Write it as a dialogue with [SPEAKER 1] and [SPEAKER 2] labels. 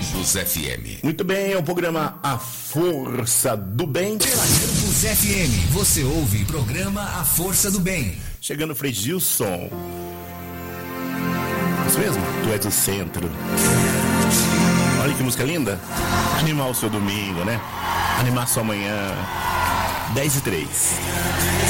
[SPEAKER 1] Campos FM.
[SPEAKER 2] Muito bem, é o programa A Força do Bem.
[SPEAKER 1] Pela Campos FM, você ouve o programa A Força do Bem.
[SPEAKER 2] Chegando o Frei Gilson. Isso mesmo? Tu és o centro. Olha que música linda. Animar o seu domingo, né? Animar sua manhã. 10h03.